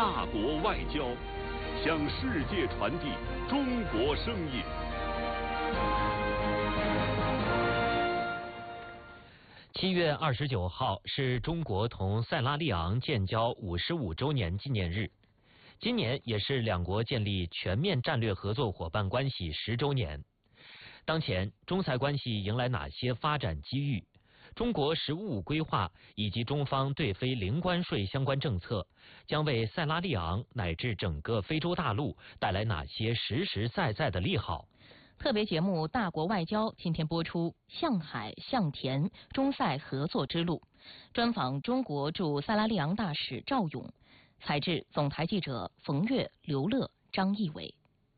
大国外交，向世界传递中国声音。 7月29号是中国同塞拉利昂建交55周年纪念日，今年也是两国建立全面战略合作伙伴关系10周年。当前，中塞关系迎来哪些发展机遇？中国“十五五”规划以及中方对非零关税相关政策，将为塞拉利昂乃至整个非洲大陆带来哪些实实在在的利好？ 特别节目《大国外交》今天播出，向海向田，中塞合作之路，专访中国驻塞拉利昂大使赵勇，采制总台记者冯月、刘乐、张义伟。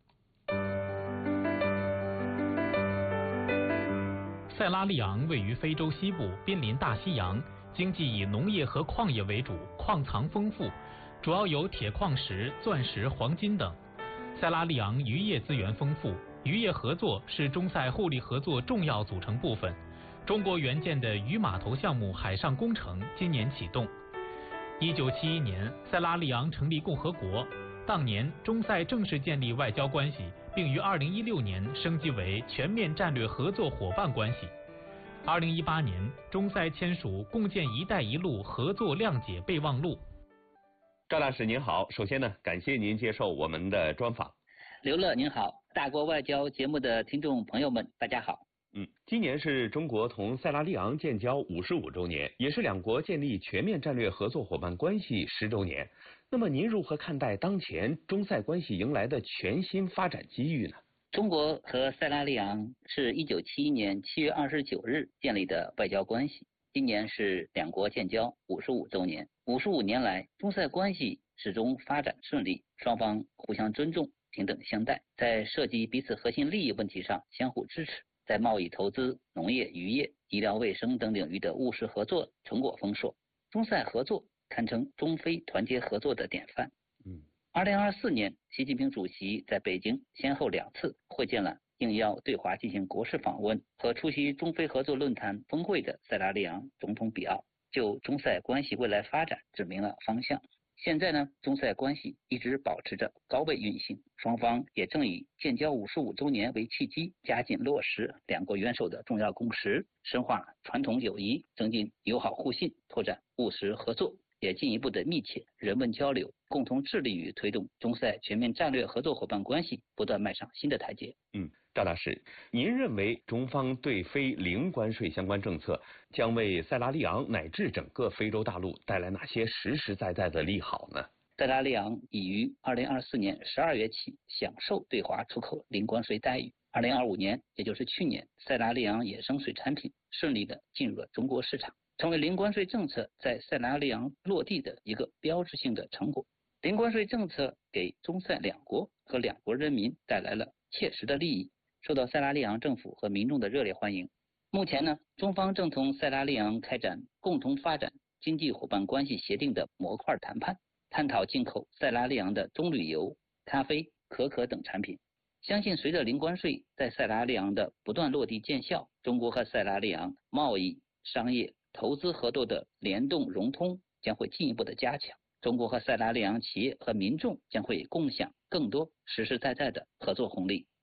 塞拉利昂位于非洲西部，濒临大西洋，经济以农业和矿业为主，矿藏丰富，主要有铁矿石、钻石、黄金等。塞拉利昂渔业资源丰富，渔业合作是中塞互利合作重要组成部分。中国援建的渔码头项目海上工程今年启动。1971年，塞拉利昂成立共和国，当年中塞正式建立外交关系，并于2016年升级为全面战略合作伙伴关系。2018年，中塞签署共建“一带一路”合作谅解备忘录。 赵大使您好，首先呢，感谢您接受我们的专访。 刘乐您好，大国外交节目的听众朋友们，大家好。 今年是中国同塞拉利昂建交55周年，也是两国建立全面战略合作伙伴关系10周年。那么您如何看待当前中塞关系迎来的全新发展机遇呢？ 中国和塞拉利昂是1971年7月29日建立的外交关系，今年是两国建交55周年。55年来，中塞关系始终发展顺利，双方互相尊重、平等相待，在涉及彼此核心利益问题上相互支持，在贸易、投资、农业、渔业、医疗卫生等领域的务实合作成果丰硕。中塞合作堪称中非团结合作的典范。2024年，习近平主席在北京先后2次会见了应邀对华进行国事访问和出席中非合作论坛峰会的塞拉利昂总统比奥，就中塞关系未来发展指明了方向。现在呢，中塞关系一直保持着高位运行，双方也正以建交55周年为契机，加紧落实两国元首的重要共识，深化传统友谊，增进友好互信，拓展务实合作，也进一步的密切人文交流，共同致力于推动中塞全面战略合作伙伴关系不断迈上新的台阶。 赵大使，您认为中方对非零关税相关政策将为塞拉利昂乃至整个非洲大陆带来哪些实实在在的利好呢？ 塞拉利昂已于2024年12月起享受对华出口零关税待遇。2025年，也就是去年，塞拉利昂野生水产品顺利的进入了中国市场，成为零关税政策在塞拉利昂落地的一个标志性的成果。零关税政策给中塞两国和两国人民带来了切实的利益，受到塞拉利昂政府和民众的热烈欢迎。目前呢，中方正同塞拉利昂开展共同发展经济伙伴关系协定的模块谈判，探讨进口塞拉利昂的棕榈油、咖啡、可可等产品。相信随着零关税在塞拉利昂的不断落地见效，中国和塞拉利昂贸易、商业、投资合作的联动融通将会进一步的加强，中国和塞拉利昂企业和民众将会共享更多实实在在的合作红利。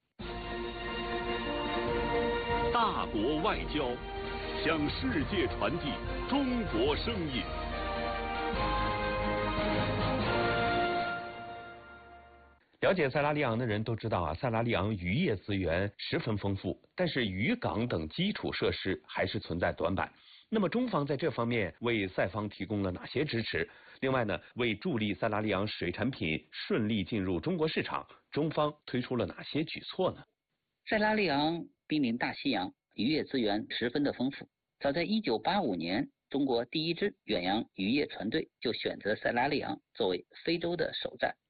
大国外交，向世界传递中国声音。 了解塞拉利昂的人都知道塞拉利昂渔业资源十分丰富，但是渔港等基础设施还是存在短板。那么中方在这方面为塞方提供了哪些支持？另外呢，为助力塞拉利昂水产品顺利进入中国市场，中方推出了哪些举措呢？ 塞拉利昂濒临大西洋，渔业资源十分的丰富。早在1985年，中国第一支远洋渔业船队就选择塞拉利昂作为非洲的首站。